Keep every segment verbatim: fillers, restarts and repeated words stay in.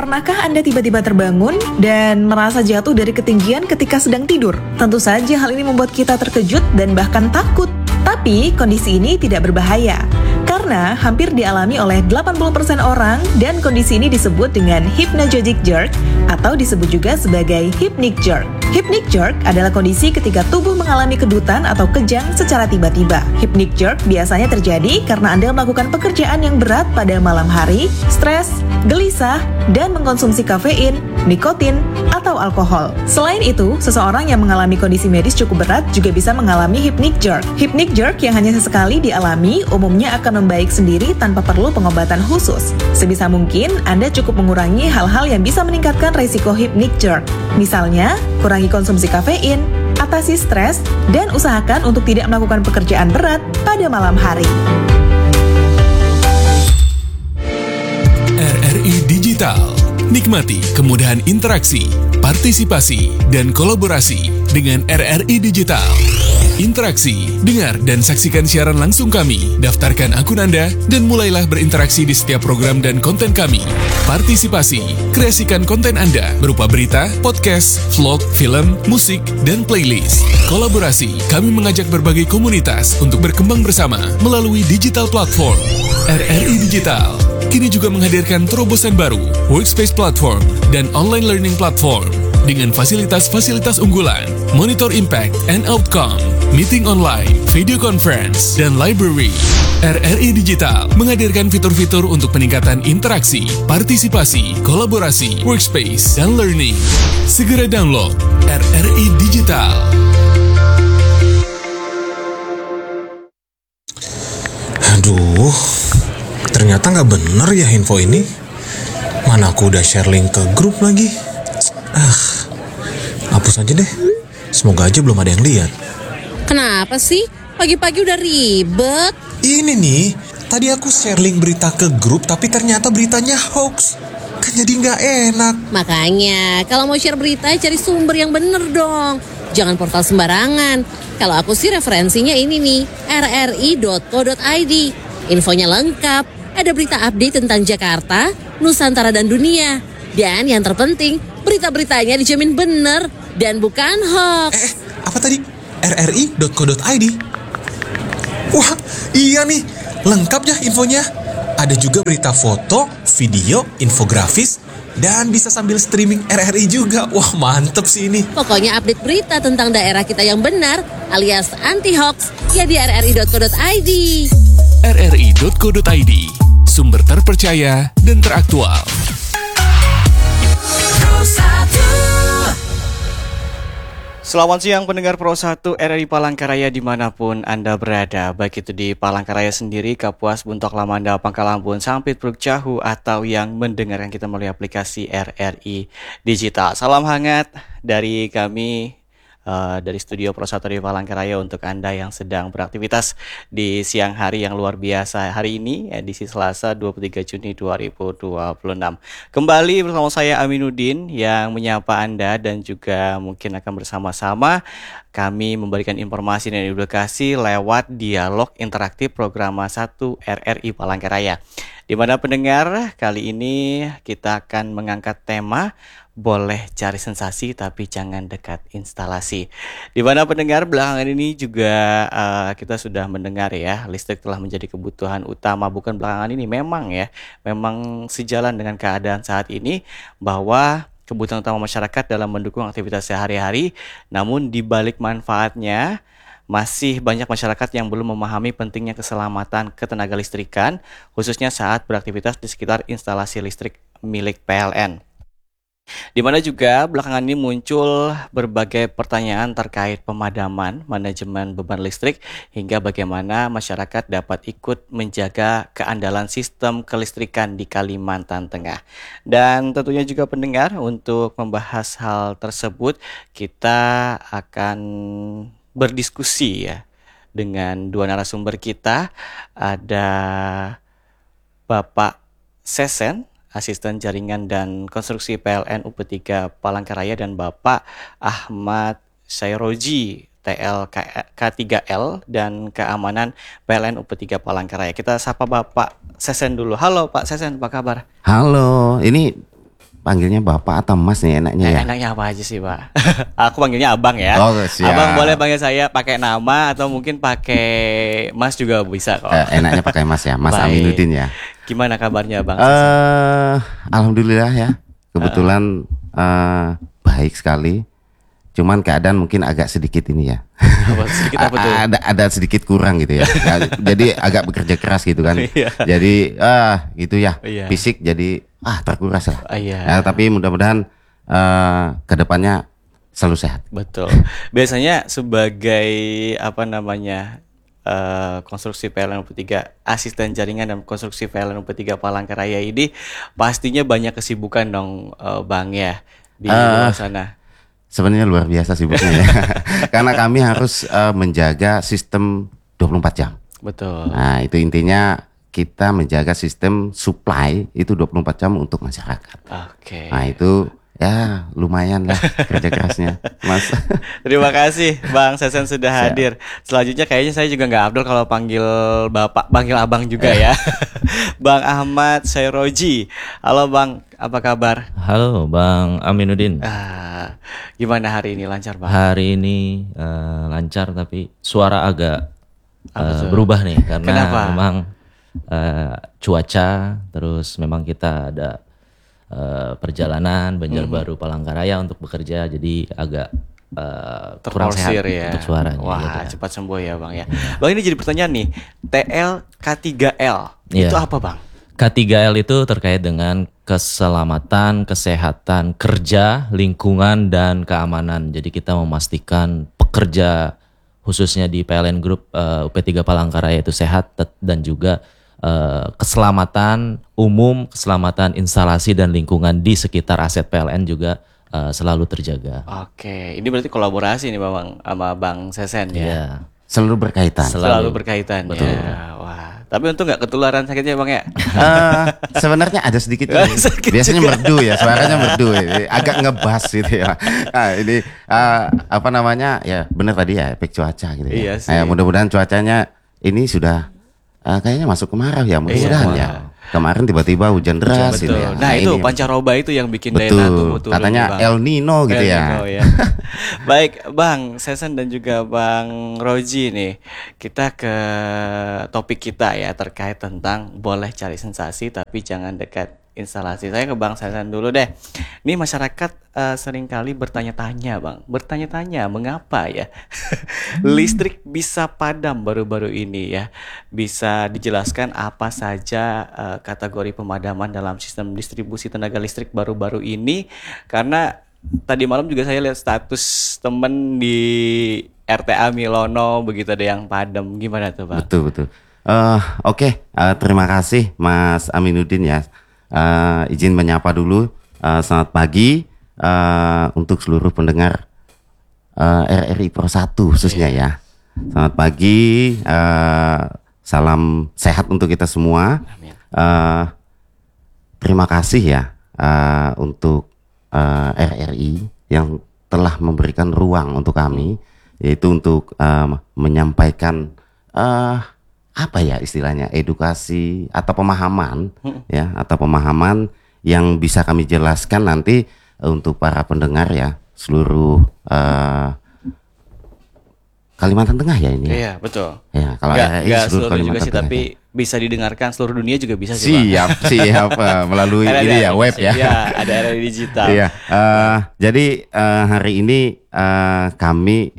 Pernahkah Anda tiba-tiba terbangun dan merasa jatuh dari ketinggian ketika sedang tidur? Tentu saja hal ini membuat kita terkejut dan bahkan takut. Tapi kondisi ini tidak berbahaya, karena hampir dialami oleh delapan puluh persen orang dan kondisi ini disebut dengan hypnagogic jerk atau disebut juga sebagai hypnic jerk. Hypnic jerk adalah kondisi ketika tubuh mengalami kedutan atau kejang secara tiba-tiba. Hypnic jerk biasanya terjadi karena Anda melakukan pekerjaan yang berat pada malam hari, stres, gelisah, dan mengkonsumsi kafein, nikotin, atau alkohol. Selain itu, seseorang yang mengalami kondisi medis cukup berat juga bisa mengalami hypnic jerk. Hypnic jerk yang hanya sesekali dialami umumnya akan membaik sendiri tanpa perlu pengobatan khusus. Sebisa mungkin, Anda cukup mengurangi hal-hal yang bisa meningkatkan risiko hypnic jerk. Misalnya, kurangi konsumsi kafein, atasi stres, dan usahakan untuk tidak melakukan pekerjaan berat pada malam hari. R R I Digital. Nikmati kemudahan interaksi, partisipasi, dan kolaborasi dengan R R I Digital. Interaksi, dengar dan saksikan siaran langsung kami, daftarkan akun Anda, dan mulailah berinteraksi di setiap program dan konten kami. Partisipasi, kreasikan konten Anda berupa berita, podcast, vlog, film, musik, dan playlist. Kolaborasi, kami mengajak berbagai komunitas untuk berkembang bersama melalui digital platform. R R I Digital kini juga menghadirkan terobosan baru, workspace platform, dan online learning platform dengan fasilitas-fasilitas unggulan, monitor impact and outcome, meeting online, video conference, dan library. R R I Digital menghadirkan fitur-fitur untuk peningkatan interaksi, partisipasi, kolaborasi, workspace, dan learning. Segera download R R I Digital. Aduh, ternyata nggak bener ya info ini. Mana aku udah share link ke grup lagi. Ah, hapus aja deh. Semoga aja belum ada yang lihat. Kenapa sih? Pagi-pagi udah ribet. Ini nih, tadi aku share link berita ke grup, tapi ternyata beritanya hoax. Kan jadi nggak enak. Makanya, kalau mau share berita, cari sumber yang bener dong. Jangan portal sembarangan. Kalau aku sih referensinya ini nih, r r i dot co dot i d. Infonya lengkap, ada berita update tentang Jakarta, Nusantara, dan dunia. Dan yang terpenting, berita-beritanya dijamin bener dan bukan hoax. Eh, apa tadi? r r i dot co dot i d. Wah, iya nih, lengkap ya infonya. Ada juga berita foto, video, infografis, dan bisa sambil streaming R R I juga. Wah, mantep sih ini. Pokoknya update berita tentang daerah kita yang benar, alias anti-hoax, ya di r r i dot co dot i d. r r i dot co dot i d, sumber terpercaya dan teraktual. Selamat siang pendengar Pro satu R R I Palangkaraya dimanapun Anda berada, baik itu di Palangkaraya sendiri, Kapuas, Buntok, Lamanda, Pangkalampun, Sampit, Pruk, Cahu, atau yang mendengarkan kita melalui aplikasi R R I Digital. Salam hangat dari kami Uh, dari studio Pro satu di Palangkaraya untuk Anda yang sedang beraktivitas di siang hari yang luar biasa hari ini, edisi Selasa dua puluh tiga Juni dua ribu dua puluh enam. Kembali bersama saya Aminuddin yang menyapa Anda dan juga mungkin akan bersama-sama kami memberikan informasi dan edukasi lewat dialog interaktif program satu R R I Palangkaraya. Di mana pendengar, kali ini kita akan mengangkat tema boleh cari sensasi tapi jangan dekat instalasi. Di mana pendengar, belakangan ini juga uh, kita sudah mendengar ya, listrik telah menjadi kebutuhan utama. Bukan belakangan ini, memang ya, memang sejalan dengan keadaan saat ini bahwa kebutuhan utama masyarakat dalam mendukung aktivitas sehari-hari. Namun di balik manfaatnya, masih banyak masyarakat yang belum memahami pentingnya keselamatan ketenaga listrikan, khususnya saat beraktivitas di sekitar instalasi listrik milik P L N. Di mana juga belakangan ini muncul berbagai pertanyaan terkait pemadaman, manajemen beban listrik, hingga bagaimana masyarakat dapat ikut menjaga keandalan sistem kelistrikan di Kalimantan Tengah. Dan tentunya juga pendengar, untuk membahas hal tersebut kita akan berdiskusi ya dengan dua narasumber kita. Ada Bapak Sesen, Asisten Jaringan dan Konstruksi P L N U P tiga Palangkaraya, dan Bapak Ahmad Syairoji T L K tiga L dan Keamanan P L N U P tiga Palangkaraya. Kita sapa Bapak Sesen dulu. Halo Pak Sesen, apa kabar? Halo, ini panggilnya Bapak atau Mas nih enaknya Eh, ya? enaknya apa aja sih, Pak? Aku panggilnya Abang ya. Oh, siap. Abang boleh panggil saya pakai nama atau mungkin pakai Mas juga bisa kok. Eh, enaknya pakai Mas ya, Mas Baik. Aminuddin ya. Gimana kabarnya, Bang? Eh, alhamdulillah ya, kebetulan eh, baik sekali. Cuman keadaan mungkin agak sedikit ini ya. Apa, sedikit apa tuh? ada ada sedikit kurang gitu ya. Jadi agak bekerja keras gitu kan. Iya. Jadi ah gitu ya. Iya. Fisik jadi ah terkuras lah. Ah, iya. Ya, tapi mudah-mudahan eh, kedepannya selalu sehat. Betul. Biasanya sebagai apa namanya eh, konstruksi P L N U P tiga, asisten jaringan dan konstruksi P L N U P tiga Palangkaraya ini pastinya banyak kesibukan dong, eh, Bang ya di Eh, luar sana. Sebenarnya luar biasa sibuknya ya. Karena kami harus eh, menjaga sistem dua puluh empat jam. Betul. Nah, itu intinya kita menjaga sistem supply itu dua puluh empat jam untuk masyarakat. Oke. Nah, itu ya lumayan lah kerja kerasnya, Mas. Terima kasih Bang Sesen sudah hadir. Selanjutnya kayaknya saya juga nggak afdol kalau panggil Bapak, panggil Abang juga ya. Bang Ahmad Syairoji. Halo Bang, apa kabar? Halo Bang Aminuddin. Ah, gimana hari ini, lancar Bang? Hari ini eh, lancar tapi suara agak Apa eh, tuh? berubah nih karena Kenapa? memang eh, cuaca, terus memang kita ada eh, perjalanan Banjarbaru Palangkaraya untuk bekerja, jadi agak eh, kurang sehat Terporsir ya. untuk suaranya. Wah, gitu. cepat sembuh ya Bang ya. Bang, ini jadi pertanyaan nih. T L K tiga L Iya. itu apa Bang? K tiga L itu terkait dengan keselamatan, kesehatan kerja, lingkungan, dan keamanan. Jadi kita memastikan pekerja khususnya di P L N Group uh, U P tiga Palangkaraya itu sehat tet- dan juga uh, keselamatan umum, keselamatan instalasi dan lingkungan di sekitar aset P L N juga uh, selalu terjaga. Oke, ini berarti kolaborasi nih Bang sama Bang Sesen ya. Iya. Selalu berkaitan. Sel- Selalu Selalu. berkaitan Betul. ya. Wah, tapi untung nggak ketularan sakitnya Bang ya. Eh, sebenarnya ada sedikit juga. Sedikit Biasanya juga. merdu ya, suaranya merdu ini. Agak ngebas gitu ya. Nah, ini eh, apa namanya? Ya, benar tadi ya, efek cuaca gitu Iya ya. sih. Nah, mudah-mudahan cuacanya ini sudah eh, kayaknya masuk kemarau ya, mudah-mudahan Iya, ya. Kemarin tiba-tiba hujan deras Betul. gitu ya. Nah, itu ini- pancaroba itu yang bikin daya tahan tubuh betul. turun Katanya nih, Bang. El Nino gitu El ya. Nino, ya. Baik, Bang Sesen dan juga Bang Roji nih. Kita ke topik kita ya terkait tentang boleh cari sensasi tapi jangan dekat instalasi. Saya ke Bang Sesen dulu deh. Ini masyarakat eh, seringkali bertanya-tanya, Bang. Bertanya-tanya mengapa ya listrik bisa padam baru-baru ini ya. Bisa dijelaskan apa saja eh, kategori pemadaman dalam sistem distribusi tenaga listrik baru-baru ini, karena tadi malam juga saya lihat status temen di R T A Milono begitu ada yang padam. Gimana tuh Bang? Betul betul. Eh, Oke, eh, terima kasih Mas Aminuddin ya. Eh, izin menyapa dulu. Eh, selamat pagi eh, untuk seluruh pendengar eh, R R I Pro satu khususnya ya. Selamat pagi. eh, salam sehat untuk kita semua. Amin. Eh, terima kasih ya eh, untuk eh, R R I yang telah memberikan ruang untuk kami, yaitu untuk eh, menyampaikan eh, apa ya istilahnya, edukasi atau pemahaman ya, atau pemahaman yang bisa kami jelaskan nanti eh, untuk para pendengar ya seluruh eh, Kalimantan Tengah ya ini. Iya, betul. Ya, kalau Nggak, R R I nggak seluruh seluruh juga Kalimantan sih, Tengah. tapi bisa didengarkan seluruh dunia juga bisa sih, Bang. Siap, siap eh, melalui Ada- ini ada- ya web ya. Iya, ada R R I digital. Iya. eh, jadi eh, hari ini eh, kami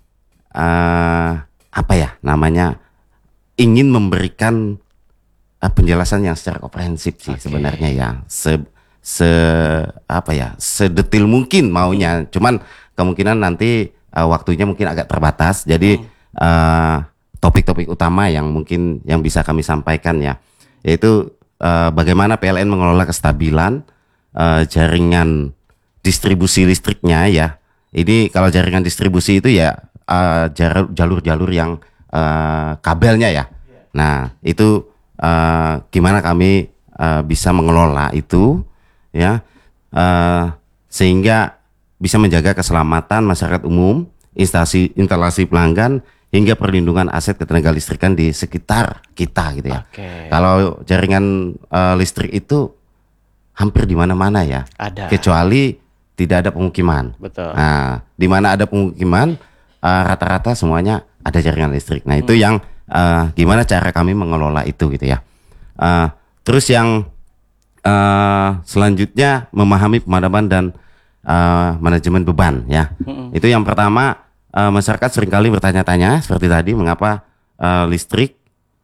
eh, apa ya namanya ingin memberikan eh, penjelasan yang secara komprehensif sih Oke. sebenarnya ya. Se, se apa ya sedetil mungkin maunya. Cuman kemungkinan nanti eh, waktunya mungkin agak terbatas. Jadi eh, topik-topik utama yang mungkin yang bisa kami sampaikan ya, yaitu eh, bagaimana P L N mengelola kestabilan eh, jaringan distribusi listriknya ya. Ini kalau jaringan distribusi itu ya eh, jar- jalur-jalur yang eh, kabelnya ya. Nah itu eh, gimana kami eh, bisa mengelola itu ya, eh, sehingga bisa menjaga keselamatan masyarakat umum, instalasi instalasi pelanggan, hingga perlindungan aset ketenaga listrikan di sekitar kita gitu ya. Oke. Kalau jaringan eh, listrik itu hampir di mana-mana ya. Ada. Kecuali tidak ada pemukiman. Betul. Nah, di mana ada pemukiman uh, rata-rata semuanya ada jaringan listrik. Nah, itu yang uh, gimana cara kami mengelola itu gitu ya. Uh, terus yang uh, selanjutnya memahami pemadaman dan uh, manajemen beban ya. Mm-mm. Itu yang pertama, uh, masyarakat seringkali bertanya-tanya seperti tadi mengapa uh, listrik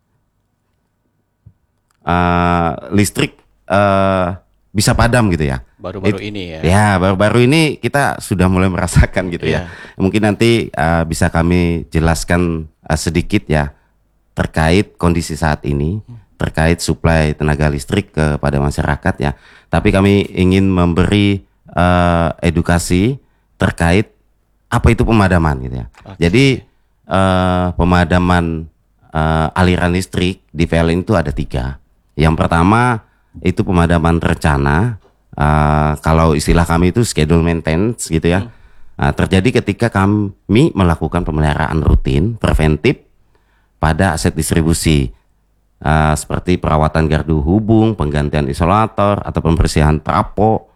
uh, listrik uh, bisa padam gitu ya. Baru-baru It, ini ya. Ya, baru-baru ini kita sudah mulai merasakan gitu yeah. ya. Mungkin nanti uh, bisa kami jelaskan uh, sedikit ya terkait kondisi saat ini, terkait suplai tenaga listrik kepada masyarakat ya. Tapi kami ingin memberi uh, edukasi terkait apa itu pemadaman gitu ya. Okay. Jadi uh, pemadaman uh, aliran listrik di P L N itu ada tiga. Yang pertama itu pemadaman rencana, uh, kalau istilah kami itu schedule maintenance gitu ya. Hmm. Nah, terjadi ketika kami melakukan pemeliharaan rutin preventif pada aset distribusi, uh, seperti perawatan gardu hubung, penggantian isolator atau pembersihan trapo,